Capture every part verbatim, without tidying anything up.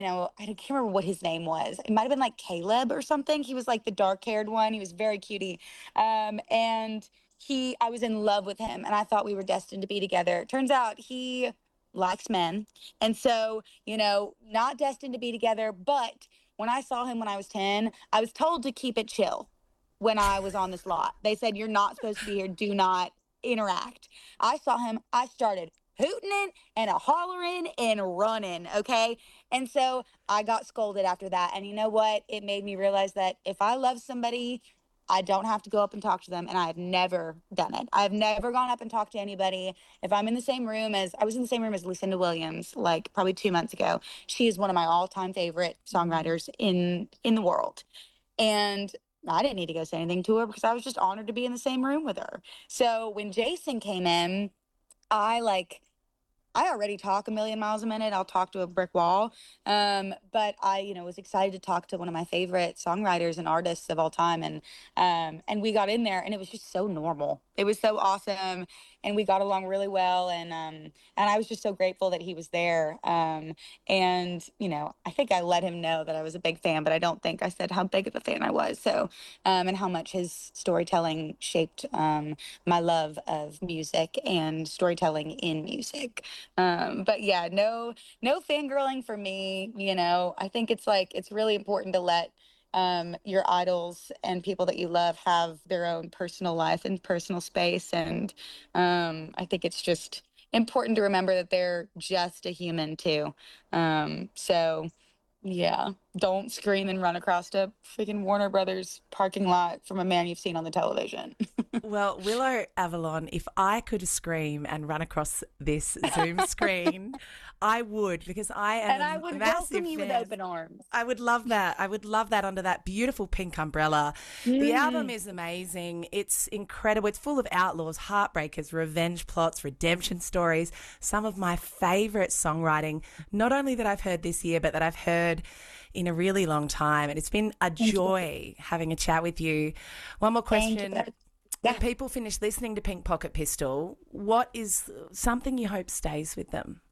know, I can't remember what his name was. It might have been like Caleb or something. He was like the dark haired one. He was very cutie. Um, and he, I was in love with him and I thought we were destined to be together. Turns out he likes men. And so, you know, not destined to be together. But when I saw him when I was ten, I was told to keep it chill when I was on this lot. They said, you're not supposed to be here. Do not interact. I saw him. I started hooting and a hollering and running. Okay. And so I got scolded after that. And you know what? It made me realize that if I love somebody, I don't have to go up and talk to them. And I have never done it. I've never gone up and talked to anybody. If I'm in the same room as I was in the same room as Lucinda Williams, like probably two months ago, she is one of my all time favorite songwriters in, in the world. And I didn't need to go say anything to her because I was just honored to be in the same room with her. So when Jason came in, I like I already talk a million miles a minute. I'll talk to a brick wall. Um, but I, you know, was excited to talk to one of my favorite songwriters and artists of all time. And um, and we got in there and it was just so normal. It was so awesome. And we got along really well. And um, and I was just so grateful that he was there. Um, and, you know, I think I let him know that I was a big fan, but I don't think I said how big of a fan I was. So um, and how much his storytelling shaped um, my love of music and storytelling in music. Um, but yeah, no, no fangirling for me. You know, I think it's like, it's really important to let um, your idols and people that you love have their own personal life and personal space. And um, I think it's just important to remember that they're just a human too. Um, so yeah, don't scream and run across a freaking Warner Brothers parking lot from a man you've seen on the television. Well, Willow Avalon, if I could scream and run across this Zoom screen, I would, because I And am I a would massive welcome you with fan. open arms. I would love that. I would love that under that beautiful pink umbrella. The album Mm. is amazing. It's incredible. It's full of outlaws, heartbreakers, revenge plots, redemption stories. Some of my favorite songwriting, not only that I've heard this year, but that I've heard in a really long time. And it's been a Thank you. joy having a chat with you. One more Thank you. question. When Yeah. people finish listening to Pink Pocket Pistol, what is something you hope stays with them?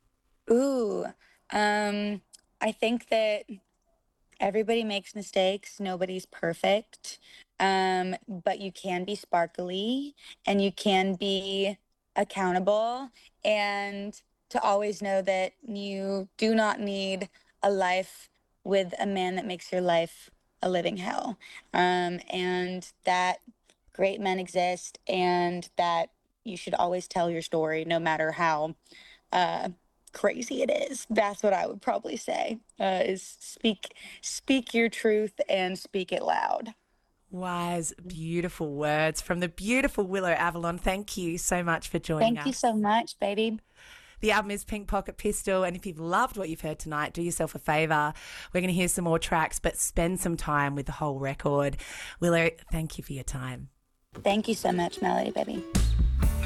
Ooh. Um, I think that everybody makes mistakes. Nobody's perfect. Um, but you can be sparkly and you can be accountable and to always know that you do not need a life with a man that makes your life a living hell. Um, and that great men exist and that you should always tell your story no matter how uh, crazy it is. That's what I would probably say. Uh, is speak speak your truth and speak it loud. Wise, beautiful words from the beautiful Willow Avalon. Thank you so much for joining Thank you us. so much, baby. The album is Pink Pocket Pistol, and if you've loved what you've heard tonight, do yourself a favour. We're going to hear some more tracks, but spend some time with the whole record. Willow, thank you for your time. Thank you so much, Melody, baby.